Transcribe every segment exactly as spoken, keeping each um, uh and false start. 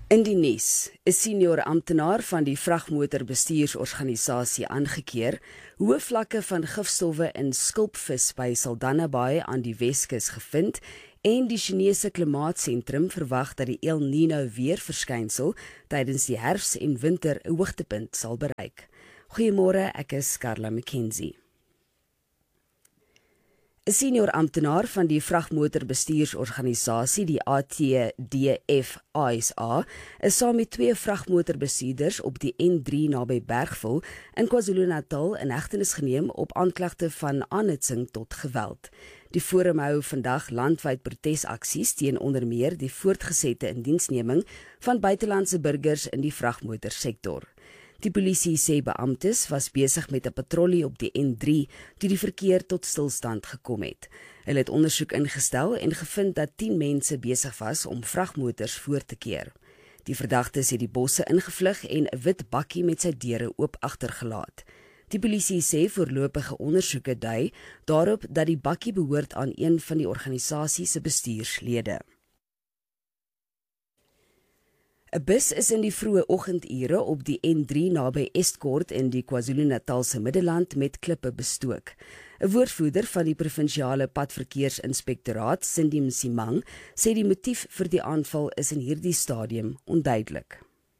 In die nuus, 'n senior amptenaar van die vragmotorbestuursorganisasie aangekeer, hoë vlakke van gifstowwe in skulpvis by Saldanha Bay aan die Weskus gevind en die Chinese Klimaatsentrum verwag dat die El Niño weerverskynsel tydens die herfs en winter 'n hoogtepunt sal bereik. Goeiemôre, ek is Carla McKenzie. 'n Senior amptenaar van die vragmotorbestuursorganisasie, die A T D F I S A, is saam met twee vragmotorbestuurders op die N drie naby Bergville in KwaZulu-Natal in hegtenis geneem op aanklagte van aanhitsing tot geweld. Die forum hou vandag landwyd protesaksies teen onder meer die voortgesette indiensneming van buitelandse burgers in die vragmotorsektor. Die polisie sê beamptes was besig met 'n patrollie op die N drie toe die verkeer tot stilstand gekom het. Hulle het ondersoek ingestel en gevind dat tien mense besig was om vragmotors voor te keer. Die verdagtes het die bosse ingevlug en 'n wit bakkie met sy deure oop agtergelaat. Die polisie sê voorlopige ondersoeke dui daarop dat die bakkie behoort aan een van die organisasie se bestuurslede. 'n Bus is in die vroeë oggendure op die N drie naby Estcourt in die KwaZulu-Natalse Middelland met klippe bestook. 'n Woordvoerder van die provinsiale padverkeersinspektoraat, Cindy Msimang, sê die motief vir die aanval is in hierdie stadium onduidelik.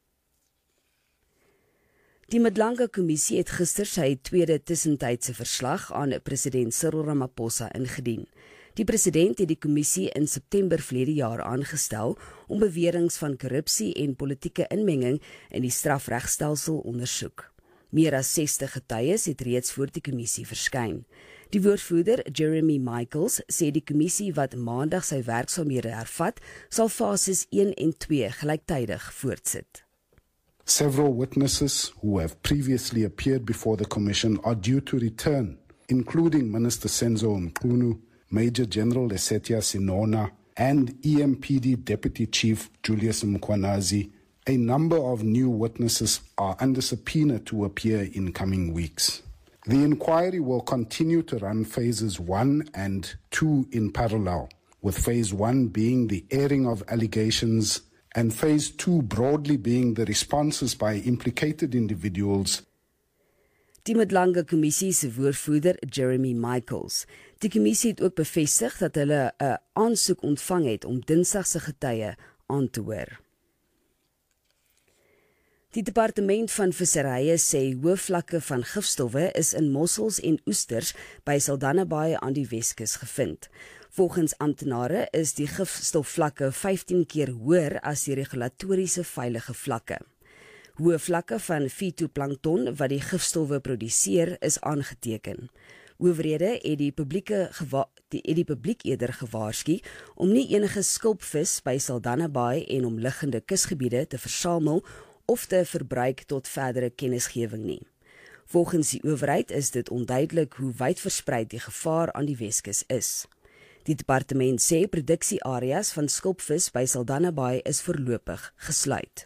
Die Madlanga Kommissie het gister sy tweede tussentydse verslag aan president Cyril Ramaphosa ingedien. Die president het die kommissie in September verlede jaar aangestel om beweringe van korrupsie en politieke inmenging in die strafregstelsel ondersoek. Meer as sestig getuies het reeds voor die kommissie verskyn. Die woordvoerder, Jeremy Michaels, sê die kommissie wat maandag sy werksaamhede hervat, sal fases een en twee gelyktydig voortsit. Several witnesses who have previously appeared before the commission are due to return, including Minister Senzo Mchunu, Major General Lesetia Sinona, and E M P D Deputy Chief Julius Mkhwanazi. A number of new witnesses are under subpoena to appear in coming weeks. The inquiry will continue to run phases one and two in parallel, with phase one being the airing of allegations and phase two broadly being the responses by implicated individuals. Die Madlanga Kommissie se woordvoerder, Jeremy Michaels. Die kommissie het ook bevestig dat hulle 'n aansoek ontvang het om Dinsdag se getuie aan te hoor. Die departement van visserye sê hoë vlakke van gifstowwe is in mossels en oesters by Saldanha Bay aan die Weskus gevind. Volgens amptenare is die gifstofvlakke vyftien keer hoër as die regulatoriese veilige vlakke. Hoë vlakke van fitoplankton wat die gifstowwe produseer is aangeteken. Owerhede het die publieke gewa- die, het die publiek eerder gewaarsku om nie enige skulpvis by Saldanha Bay en omliggende kusgebiede te versamel of te verbruik tot verdere kennisgewing nie. Volgens die owerheid is dit onduidelik hoe wyd versprei die gevaar aan die Weskus is. Die departement sê produksieareas van skulpvis by Saldanha Bay is voorlopig gesluit.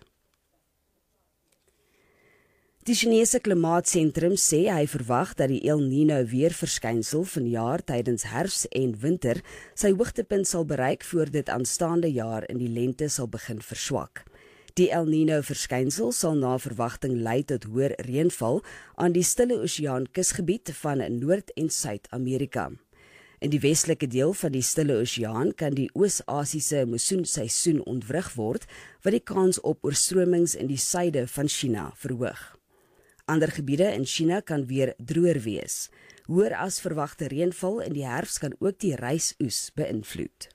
Die Chinese Klimaatsentrum sê hy verwag dat die El Niño weerverskynsel vanjaar tydens herfs en winter sy hoogtepunt sal bereik voor dit aanstaande jaar in die lente sal begin verswak. Die El Niño verskynsel sal na verwagting lei tot hoër reënval aan die Stille Oseaan kusgebied van Noord- en Suid-Amerika. In die westelike deel van die Stille Oseaan kan die Oos-Asiese monsoonseisoen ontwrig word, wat die kans op oorstromings in die suide van China verhoog. Ander gebiede in China kan weer droër wees. Hoër as verwagte reënval in die herfs kan ook die rysoes beïnvloed.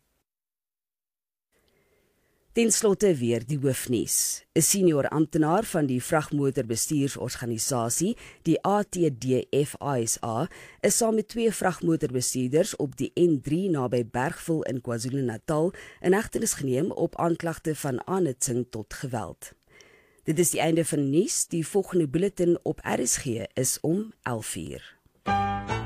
Ten slotte weer die hoofnuus. 'n Senior amptenaar van die vragmotorbestuursorganisasie, die A T D F I S A, is saam met twee vragmotorbestuurders op die N drie naby Bergville in KwaZulu-Natal in hegtenis geneem op aanklagte van aanhitsing tot geweld. Dit is die einde van nuus. Die volgende bulletin op R S G is om elf uur.